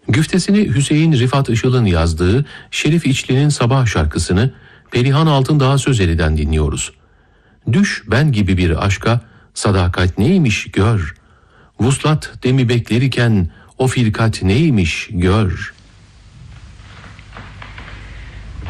Güftesini Hüseyin Rifat Işıl'ın yazdığı Şerif İçli'nin Sabah şarkısını Perihan Altındağ Sözeli'den dinliyoruz. Düş ben gibi bir aşka, sadakat neymiş gör. Vuslat demi beklerken o firkat neymiş gör.